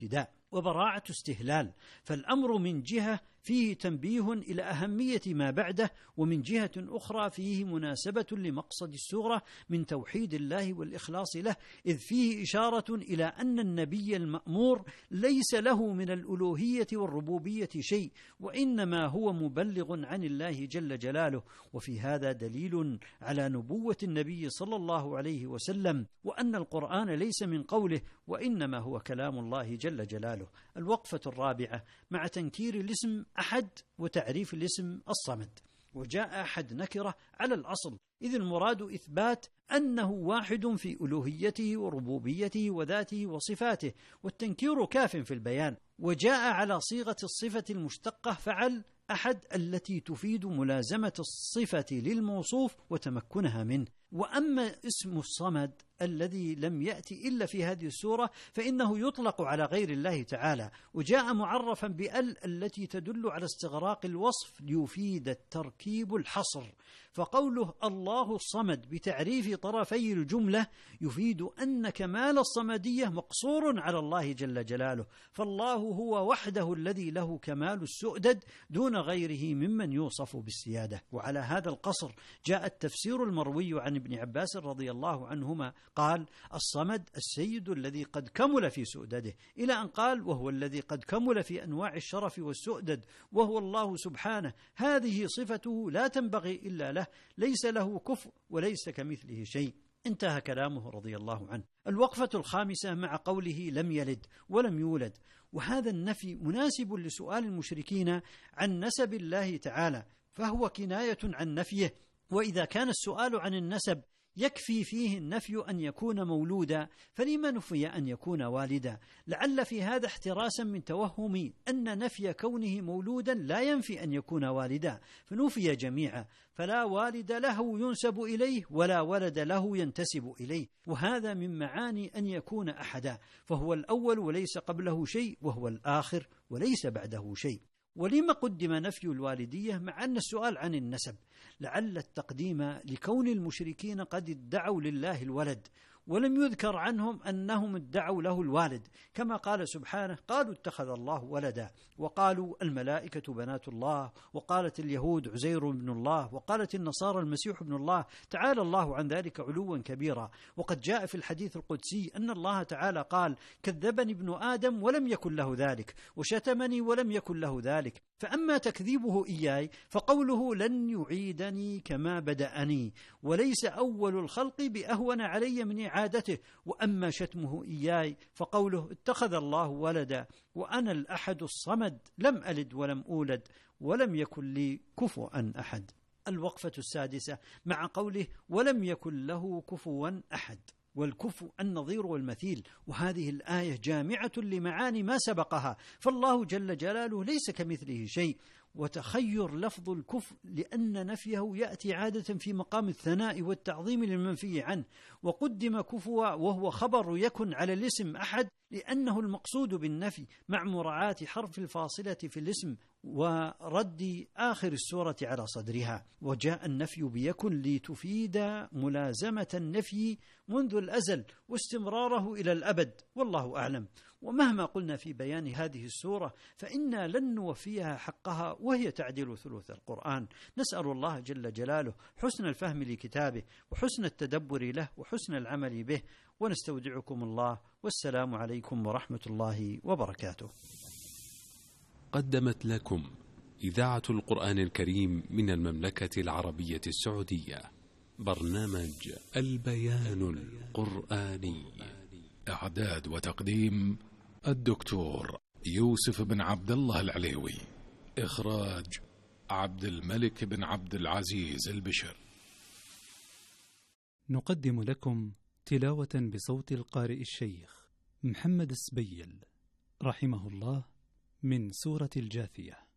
ابتداء وبراعة استهلال، فالأمر من جهة فيه تنبيه إلى أهمية ما بعده، ومن جهة أخرى فيه مناسبة لمقصد السورة من توحيد الله والإخلاص له، إذ فيه إشارة إلى أن النبي المأمور ليس له من الألوهية والربوبية شيء، وإنما هو مبلغ عن الله جل جلاله. وفي هذا دليل على نبوة النبي صلى الله عليه وسلم، وأن القرآن ليس من قوله وإنما هو كلام الله جل جلاله. الوقفة الرابعة مع تنكير الاسم أحد وتعريف الاسم الصمد. وجاء أحد نكرة على الأصل، إذ المراد إثبات أنه واحد في ألوهيته وربوبيته وذاته وصفاته، والتنكير كاف في البيان. وجاء على صيغة الصفة المشتقة فعل أحد التي تفيد ملازمة الصفة للموصوف وتمكنها منه. وأما اسم الصمد الذي لم يأتي إلا في هذه السورة فإنه يطلق على غير الله تعالى، وجاء معرفا بأل التي تدل على استغراق الوصف ليفيد التركيب الحصر. فقوله الله الصمد بتعريف طرفي الجملة يفيد أن كمال الصمدية مقصور على الله جل جلاله، فالله هو وحده الذي له كمال السؤدد دون غيره ممن يوصف بالسيادة. وعلى هذا القصر جاء التفسير المروي عن ابن عباس رضي الله عنهما قال: الصمد السيد الذي قد كمل في سؤدده، إلى أن قال: وهو الذي قد كمل في أنواع الشرف والسؤدد وهو الله سبحانه، هذه صفته لا تنبغي إلا له، ليس له كفء وليس كمثله شيء. انتهى كلامه رضي الله عنه. الوقفة الخامسة مع قوله لم يلد ولم يولد، وهذا النفي مناسب لسؤال المشركين عن نسب الله تعالى، فهو كناية عن نفيه. وإذا كان السؤال عن النسب يكفي فيه النفي أن يكون مولودا، فلما نفي أن يكون والدا؟ لعل في هذا احتراسا من توهم أن نفي كونه مولودا لا ينفي أن يكون والدا، فنفي جميعا، فلا والد له ينسب إليه ولا ولد له ينتسب إليه. وهذا من معاني أن يكون أحدا، فهو الأول وليس قبله شيء، وهو الآخر وليس بعده شيء. ولما قدم نفي الوالدية مع أن السؤال عن النسب؟ لعل التقديم لكون المشركين قد ادعوا لله الولد، ولم يذكر عنهم أنهم ادعوا له الوالد، كما قال سبحانه: قالوا اتخذ الله ولدا، وقالوا الملائكة بنات الله، وقالت اليهود عزير بن الله، وقالت النصارى المسيح ابن الله، تعالى الله عن ذلك علوا كبيرا. وقد جاء في الحديث القدسي أن الله تعالى قال: كذبني ابن آدم ولم يكن له ذلك، وشتمني ولم يكن له ذلك. فأما تكذيبه إياي فقوله لن يعيدني كما بدأني، وليس أول الخلق بأهون علي من إعادته. وأما شتمه إياي فقوله اتخذ الله ولدا وأنا الأحد الصمد لم ألد ولم أولد ولم يكن لي كفوا أحد. الوقفة السادسة مع قوله ولم يكن له كفوا أحد، والكفو النظير والمثيل، وهذه الآية جامعة لمعاني ما سبقها، فالله جل جلاله ليس كمثله شيء. وتخير لفظ الكفء لأن نفيه يأتي عادة في مقام الثناء والتعظيم للمنفي عنه، وقدم كفوا وهو خبر يكن على الاسم أحد لأنه المقصود بالنفي، مع مراعاة حرف الفاصلة في الاسم ورد آخر السورة على صدرها. وجاء النفي بيكن لتفيد ملازمة النفي منذ الأزل واستمراره إلى الأبد، والله أعلم. ومهما قلنا في بيان هذه السورة فإنا لن نوفيها حقها وهي تعدل ثلث القرآن. نسأل الله جل جلاله حسن الفهم لكتابه وحسن التدبر له وحسن العمل به، ونستودعكم الله، والسلام عليكم ورحمة الله وبركاته. قدمت لكم إذاعة القرآن الكريم من المملكة العربية السعودية برنامج البيان القرآني. إعداد وتقديم الدكتور يوسف بن عبد الله العليوي. إخراج عبد الملك بن عبد العزيز البشر. نقدم لكم تلاوة بصوت القارئ الشيخ محمد السبيل رحمه الله من سورة الجاثية.